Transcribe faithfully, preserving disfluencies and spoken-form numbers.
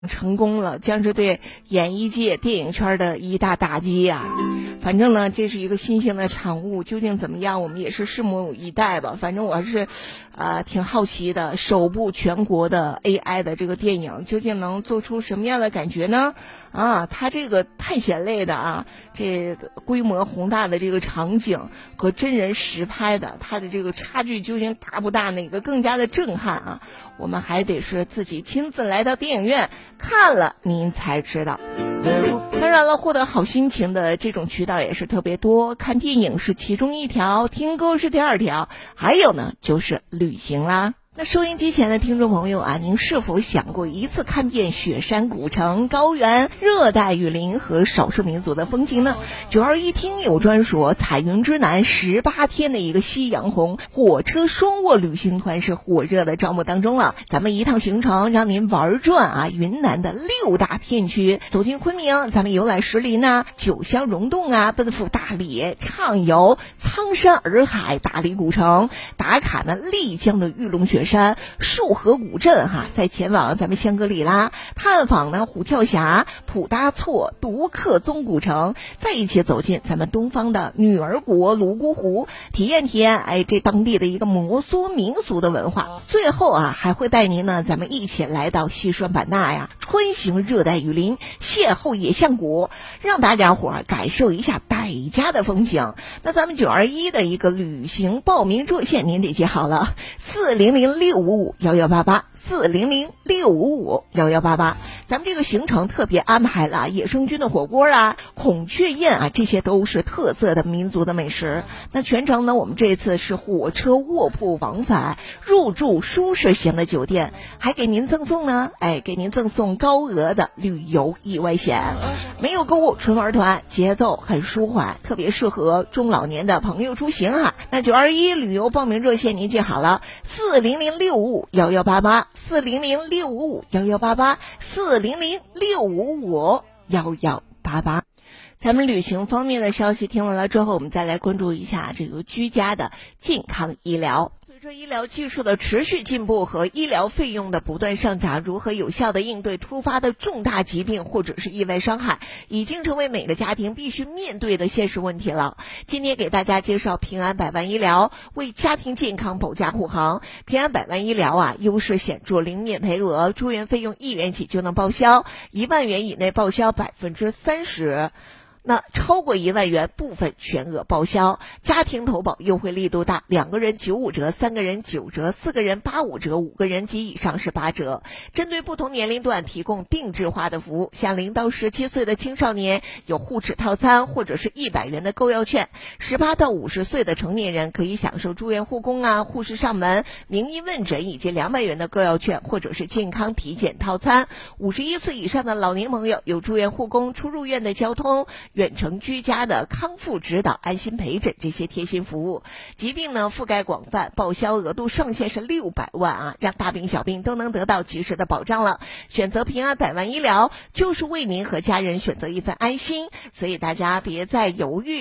成功了，将是对演艺界电影圈的一大打击呀、啊。反正呢，这是一个新兴的产物，究竟怎么样，我们也是拭目以待吧。反正我还是呃挺好奇的，首部全国的 A I 的这个电影究竟能做出什么样的感觉呢？啊，它这个探险类的啊，这个规模宏大的这个场景和真人实拍的，它的这个差距究竟大不大，哪个更加的震撼啊？我们还得是自己亲自来到电影院看了您才知道。当然了，获得好心情的这种渠道也是特别多，看电影是其中一条，听歌是第二条，还有呢就是旅行啦。那收音机前的听众朋友啊，您是否想过一次看遍雪山古城、高原、热带雨林和少数民族的风情呢？九二一听友专属彩云之南十八天的一个夕阳红火车双卧旅行团是火热的招募当中了。咱们一趟行程让您玩转啊云南的六大片区，走进昆明，咱们游览石林啊、九乡溶洞啊，奔赴大理，畅游苍山洱海、大理古城，打卡呢丽江的玉龙雪山、束河古镇哈，再前往咱们香格里拉，探访呢虎跳峡、普达措、独克宗古城，再一起走进咱们东方的女儿国泸沽湖，体验体验哎这当地的一个摩梭民俗的文化。最后啊，还会带您呢咱们一起来到西双版纳呀，穿行热带雨林，邂逅野象谷，让大家伙儿感受一下傣家的风情。那咱们九二一的一个旅行报名热线您得记好了，四零零六五五幺幺八八，四零零六五五幺幺八八。咱们这个行程特别安排了野生菌的火锅啊、孔雀宴啊，这些都是特色的民族的美食。那全程呢，我们这次是火车卧铺往返，入住舒适型的酒店，还给您赠送呢，哎，给您赠送高额的旅游意外险。没有购物纯玩团，节奏很舒缓，特别适合中老年的朋友出行哈、啊。那九二一旅游报名热线您记好了，四零零六五五幺幺八八，四零零六五五幺幺八八，四零零六五五幺幺八八。咱们旅行方面的消息听完了之后，我们再来关注一下这个居家的健康医疗。随着医疗技术的持续进步和医疗费用的不断上涨，如何有效地应对突发的重大疾病或者是意外伤害，已经成为每个家庭必须面对的现实问题了。今天给大家介绍平安百万医疗，为家庭健康保驾护航。平安百万医疗啊，优势显著，零免赔额，住院费用一元起就能报销，一万元以内报销百分之三十。那超过一万元部分全额报销，家庭投保优惠力度大，两个人九五折，三个人九折，四个人八五折，五个人及以上是八折。针对不同年龄段提供定制化的服务，像零到十七岁的青少年有护齿套餐或者是一百元的购药券，十八到五十岁的成年人可以享受住院护工啊、护士上门、名医问诊以及两百元的购药券或者是健康体检套餐。五十一岁以上的老年朋友有住院护工、出入院的交通、远程居家的康复指导、安心陪诊这些贴心服务。疾病呢覆盖广泛，报销额度上限是六百万啊，让大病小病都能得到及时的保障了。选择平安百万医疗，就是为您和家人选择一份安心，所以大家别再犹豫。